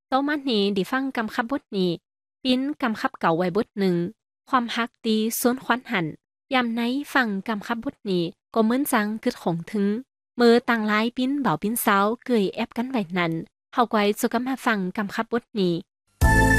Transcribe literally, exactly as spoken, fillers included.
ต่อมานี้ดิฟังกำคับบทนี้ปิ้นกำคับเก่าไว้บทหนึ่งความฮักตีสวนควันหันยามไหนฟังกำคับบทนี้ก็เหมือนจังกึดของถึงเมื่อต่างหลายปิ้นเบาปิ้นเซาเกยแอบกันไว้นั้นเฮาไว้จะกำมาฟังกำคับบทนี้